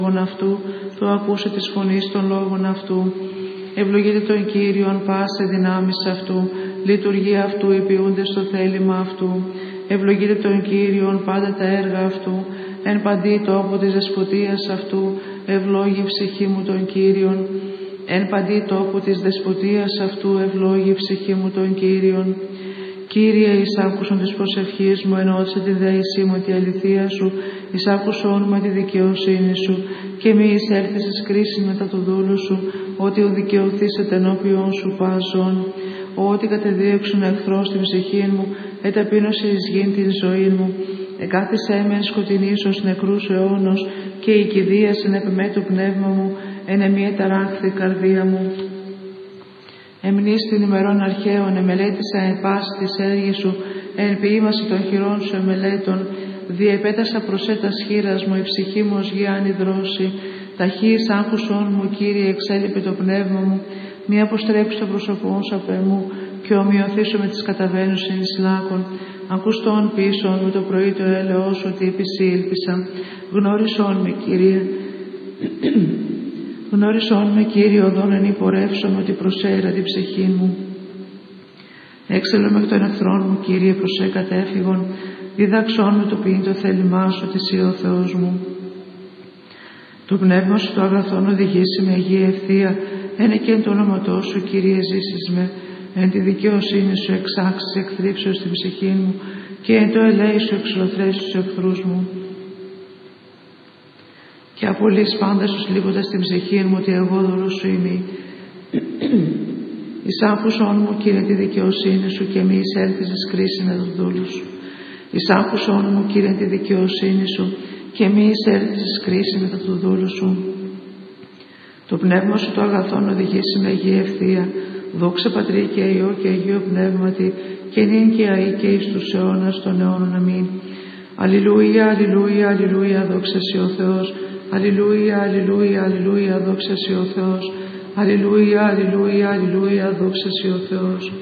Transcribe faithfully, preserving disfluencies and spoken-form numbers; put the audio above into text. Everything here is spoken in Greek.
αυτού, το ακούσε της φωνής των λόγων αυτού. Ευλογείται τον Κύριον πάσε δυνάμεις αυτού, λειτουργία αυτού υπηούνται στο θέλημα αυτού. Ευλογείται τον Κύριον πάντα τα έργα αυτού, εν παντή τόπο της δεσποτείας αυτού, ευλόγη ψυχή μου τον Κύριον. Εν παντή τόπο της δεσποτείας αυτού, ευλόγη ψυχή μου τον Κύριον. Κύριε, εις άκουσον της προσευχής μου, ενώτισε τη δέησή μου τη αληθεία σου, εις άκουσον με τη δικαιοσύνη σου, και μη εισέλθεις εις κρίση μετά του δούλου σου, ότι ο δικαιωθήσετε ενώπιον σου πάσον. Ότι κατεδίωξον εχθρό στην ψυχή μου, εταπείνωσε εις γην την ζωή μου. Εκάθισέ με εν σκοτεινής ως νεκρούς αιώνος, και η κηδεία εν επεμέ το πνεύμα μου, εν εμή ταράχθη καρδία μου. Εμνείς την ημερών αρχαίων, εμελέτησα εν πάση της έργης σου, εν ποίημαση των χειρών σου εμελέτων, διεπέτασα προσέτας χείρας μου, η ψυχή μου ως γιάννη δρόση. Ταχύς άκουσον μου, Κύριε, εξέλιπε το πνεύμα μου, μη αποστρέψει το πρόσωπό σου απ' εμού, και ομοιωθήσω με τις καταβαίνουσιν εις λάκων. Ακουστών πίσω με το πρωί το έλεος, ότι επισήλπισα. Γνώρισόν με, Κύριε, γνώρισόν με, Κύριε, οδόν εν υπορεύσομαι, ότι προσέρα την ψυχή μου. Έξελω με των εχθρών μου, Κύριε, προσέ κατέφυγον. Διδάξόν με το ποιήν το θέλημά σου, ότι εσύ ο Θεός μου. Το πνεύμα σου το αγαθόν οδηγήσει με αγία ευθεία, εν εκέν το όνοματό σου, Κύριε, ζήσεις με. Εν τη δικαιοσύνη σου εξάξεις εκθρύψεως στην ψυχή μου, και εν το ελέη σου εξολοθρέσεις τους εχθρούς μου. Και απολύς πάντα στους λείποντας στην ψυχή μου, ότι εγώ δωρός σου είμαι. Εις άκουσόν μου, Κύριε, τη δικαιοσύνη σου, και μη εισέλθεις εις κρίση με τους δούλους σου. Εις άκουσόν μου, Κύριε, τη δικαιοσύνη σου, και μη εισέλθεις εις κρίση μετά του δούλου σου. Το πνεύμα σου το αγαθόν οδηγήσει με αγία ευθεία. Δόξα Πατρί και Υιό και Αγίο Πνεύματι, και νυν και αεί και εις τους αιώνας των αιώνων. Αμήν. Αλληλούια, αλληλούια, αλληλούια, δόξα σοι ο Θεός. Αλληλούια, αλληλούια, αλληλούια, δόξα σοι ο Θεός. Αλληλούια, αλληλούια, αλληλούια, δόξα σοι ο Θεός.